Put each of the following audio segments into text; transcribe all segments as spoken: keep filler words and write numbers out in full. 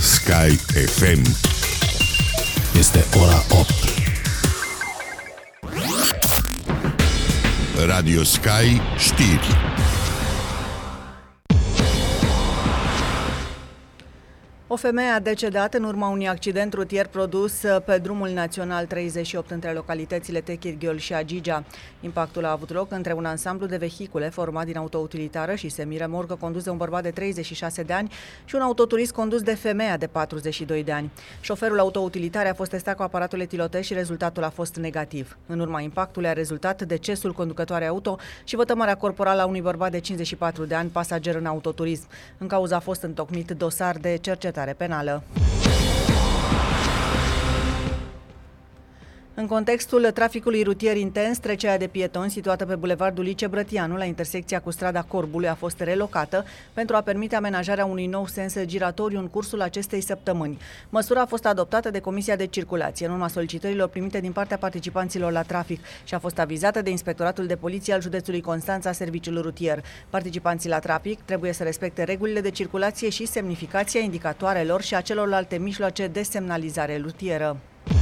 Sky F M. Este ora opt. Radio Sky știri. O femeie a decedat în urma unui accident rutier produs pe drumul național treizeci și opt între localitățile Techirghiol și Agigea. Impactul a avut loc între un ansamblu de vehicule format din autoutilitară și semiremorcă condus de un bărbat de treizeci și șase de ani și un autoturist condus de femeia de patruzeci și doi de ani. Șoferul autoutilitare a fost testat cu aparatul etilotest și rezultatul a fost negativ. În urma impactului a rezultat decesul conducătoarei auto și vătămarea corporală a unui bărbat de cincizeci și patru de ani, pasager în autoturism. În cauza a fost întocmit dosar de cercetare penală. În contextul traficului rutier intens, trecerea de pietoni situată pe bulevardul Lice Brătianu, la intersecția cu strada Corbului, a fost relocată pentru a permite amenajarea unui nou sens giratoriu în cursul acestei săptămâni. Măsura a fost adoptată de Comisia de Circulație în urma solicitărilor primite din partea participanților la trafic și a fost avizată de Inspectoratul de Poliție al județului Constanța, serviciul rutier. Participanții la trafic trebuie să respecte regulile de circulație și semnificația indicatoarelor și a celorlalte mijloace de semnalizare rutieră.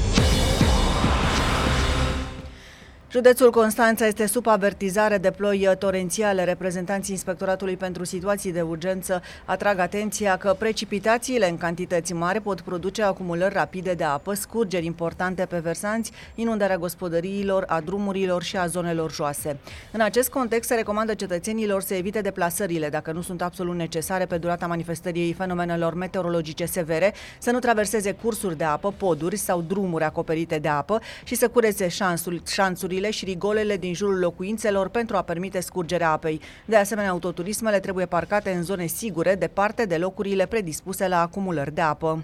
Județul Constanța este sub avertizare de ploi torențiale. Reprezentanții Inspectoratului pentru Situații de Urgență atrag atenția că precipitațiile în cantități mari pot produce acumulări rapide de apă, scurgeri importante pe versanți, inundarea gospodăriilor, a drumurilor și a zonelor joase. În acest context se recomandă cetățenilor să evite deplasările dacă nu sunt absolut necesare pe durata manifestării fenomenelor meteorologice severe, să nu traverseze cursuri de apă, poduri sau drumuri acoperite de apă și să curețe șansul, șanțurile și rigolele din jurul locuințelor pentru a permite scurgerea apei. De asemenea, autoturismele trebuie parcate în zone sigure, departe de locurile predispuse la acumulări de apă.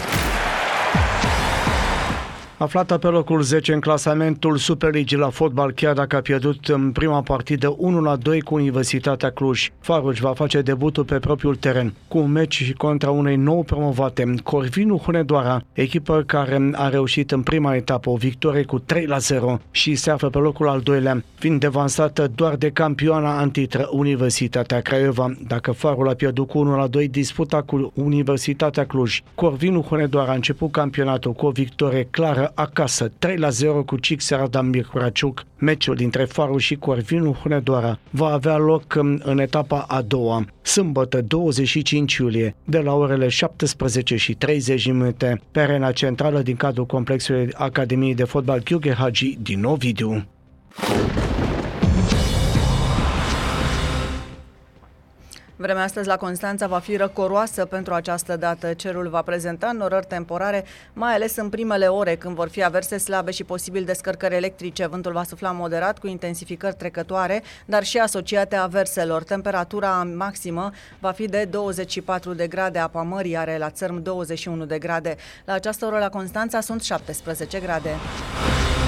Aflată pe locul zece în clasamentul Superligii la fotbal, chiar dacă a pierdut în prima partidă unu la doi cu Universitatea Cluj, Faruș va face debutul pe propriul teren, cu un meci contra unei nou promovate, Corvinu Hunedoara, echipă care a reușit în prima etapă o victorie cu trei la zero și se află pe locul al doilea, fiind devansată doar de campioana în titră Universitatea Craiova. Dacă Farul a pierdut cu unu la doi disputa cu Universitatea Cluj, Corvinu Hunedoara a început campionatul cu o victorie clară acasă, trei la zero cu Cix Radam Mihuraciuc. Meciul dintre Faruș și Corvinu Hunedoara va avea loc în etapa a doua, sâmbătă douăzeci și cinci iulie, de la orele șaptesprezece și treizeci minute, pe arena centrală din cadrul complexului Academiei de Fotbal Gheorghe Hagi din Ovidiu. Vremea astăzi la Constanța va fi răcoroasă pentru această dată. Cerul va prezenta norări temporare, mai ales în primele ore, când vor fi averse slabe și posibil descărcări electrice. Vântul va sufla moderat cu intensificări trecătoare, dar și asociate averselor. Temperatura maximă va fi de douăzeci și patru de grade, apa mării are la țărm douăzeci și unu de grade. La această oră la Constanța sunt șaptesprezece grade.